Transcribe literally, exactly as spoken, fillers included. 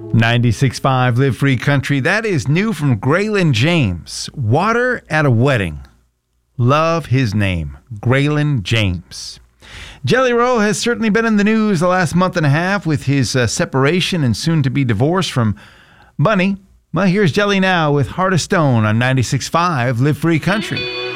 ninety-six point five Live Free Country. That is new from Graylin James. Water at a Wedding. Love his name, Graylin James. Jelly Roll has certainly been in the news the last month and a half with his uh, separation and soon-to-be divorce from Bunny. Well, here's Jelly now with Heart of Stone on ninety-six point five Live Free Country.